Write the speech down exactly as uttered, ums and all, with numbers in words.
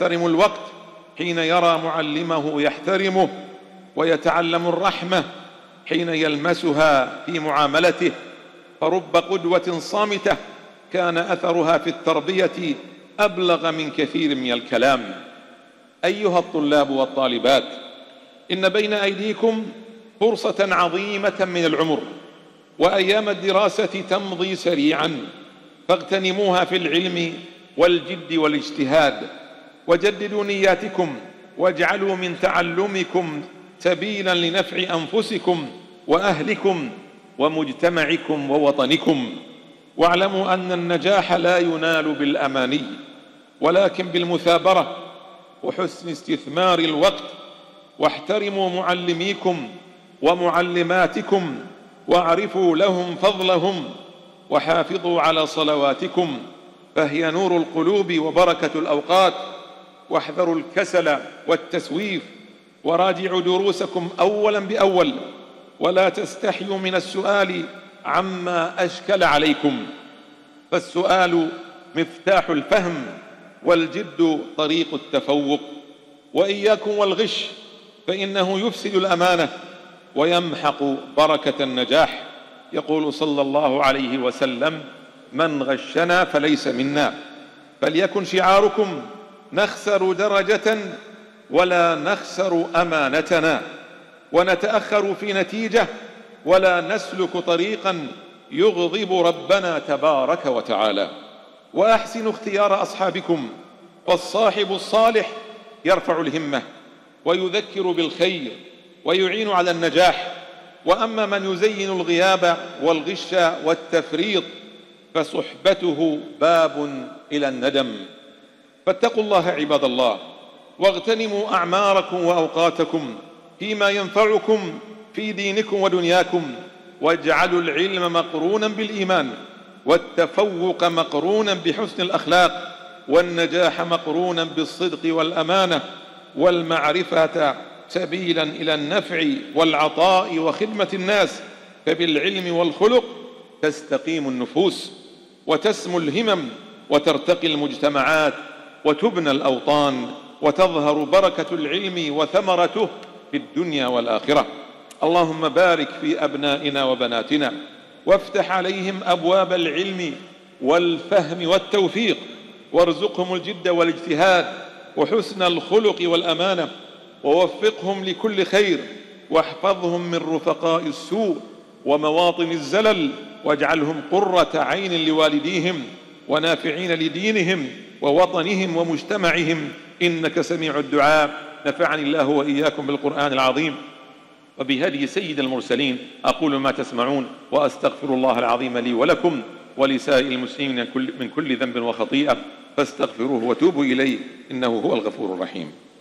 يحترم الوقت حين يرى معلمه يحترمه، ويتعلم الرحمة حين يلمسها في معاملته. فرب قدوة صامتة كان أثرها في التربية أبلغ من كثير من الكلام. أيها الطلاب والطالبات، إن بين أيديكم فرصة عظيمة من العمر، وأيام الدراسة تمضي سريعا، فاغتنموها في العلم والجد والاجتهاد، وجددوا نياتكم، واجعلوا من تعلمكم سبيلا لنفع أنفسكم وأهلكم ومجتمعكم ووطنكم. واعلموا أن النجاح لا ينال بالأماني، ولكن بالمثابرة وحسن استثمار الوقت. واحترموا معلميكم ومعلماتكم، واعرفوا لهم فضلهم، وحافظوا على صلواتكم فهي نور القلوب وبركة الأوقات. واحذروا الكسل والتسويف، وراجعوا دروسكم أولا بأول، ولا تستحيوا من السؤال عما أشكل عليكم، فالسؤال مفتاح الفهم، والجد طريق التفوق. وإياكم والغش، فإنه يفسد الأمانة ويمحق بركة النجاح. يقول صلى الله عليه وسلم: من غشنا فليس منا. فليكن شعاركم: نخسر درجة ولا نخسر أمانتنا، ونتأخر في نتيجة ولا نسلك طريقا يغضب ربنا تبارك وتعالى. وأحسنوا اختيار أصحابكم، فالصاحب الصالح يرفع الهمة ويذكر بالخير ويعين على النجاح. وأما من يزين الغياب والغش والتفريط فصحبته باب إلى الندم. فاتقوا الله عباد الله، واغتنموا أعماركم وأوقاتكم فيما ينفعكم في دينكم ودنياكم، واجعلوا العلم مقرونا بالإيمان، والتفوق مقرونا بحسن الأخلاق، والنجاح مقرونا بالصدق والأمانة، والمعرفة سبيلا إلى النفع والعطاء وخدمة الناس. فبالعلم والخلق تستقيم النفوس، وتسمو الهمم، وترتقي المجتمعات، وتبنى الأوطان، وتظهر بركة العلم وثمرته في الدنيا والآخرة. اللهم بارك في أبنائنا وبناتنا، وافتح عليهم أبواب العلم والفهم والتوفيق، وارزقهم الجد والاجتهاد وحسن الخلق والأمانة، ووفقهم لكل خير، واحفظهم من رفقاء السوء ومواطن الزلل، واجعلهم قرة عين لوالديهم ونافعين لدينهم ووطنهم ومجتمعهم، إنك سميع الدعاء. نفعني الله وإياكم بالقرآن العظيم وبهدي سيد المرسلين. أقول ما تسمعون، وأستغفر الله العظيم لي ولكم ولسائر المسلمين من كل ذنب وخطيئة، فاستغفروه وتوبوا إليه، إنه هو الغفور الرحيم.